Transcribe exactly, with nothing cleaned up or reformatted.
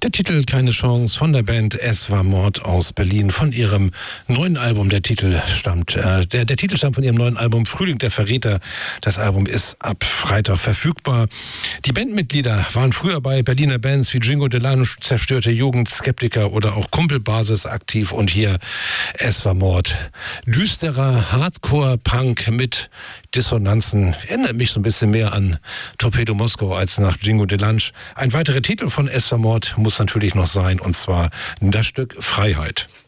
Der Titel Keine Chance von der Band Es war Mord aus Berlin von ihrem neuen Album. Der Titel stammt, äh, der, der Titel stammt von ihrem neuen Album Frühling der Verräter. Das Album ist ab Freitag verfügbar. Die Bandmitglieder waren früher bei Berliner Bands wie Django Delange, Zerstörte Jugend, Skeptiker oder auch Kumpelbasis aktiv und hier Es war Mord. Düsterer Hardcore-Punk mit Dissonanzen. Erinnert mich so ein bisschen mehr an Torpedo Moskau als nach Django Delange. Ein weiterer Titel von Es war Mord muss natürlich noch sein, und zwar das Stück Freiheit.